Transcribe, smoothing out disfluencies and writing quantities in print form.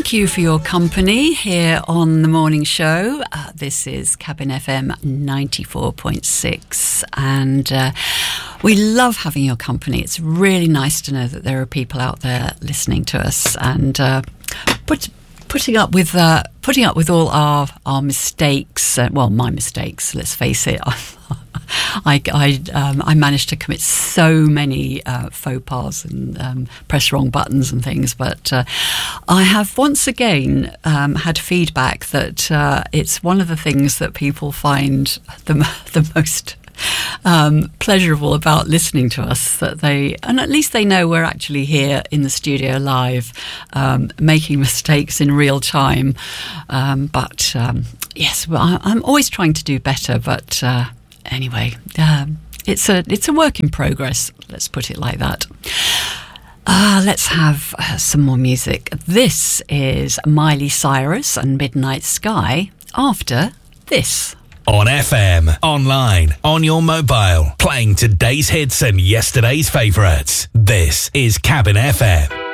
Thank you for your company here on the morning show. This is Cabin FM 94.6, and we love having your company. It's really nice to know that there are people out there listening to us and putting up with all our mistakes. Well, my mistakes. Let's face it. I managed to commit so many faux pas and press wrong buttons and things, but I have once again had feedback that it's one of the things that people find the most pleasurable about listening to us, that and at least they know we're actually here in the studio live, making mistakes in real time. But yes, well, I'm always trying to do better, but anyway, it's a work in progress, let's put it like that. Let's have some more music. This is Miley Cyrus and Midnight Sky after this. On FM, online, on your mobile, playing today's hits and yesterday's favourites. This is Cabin FM.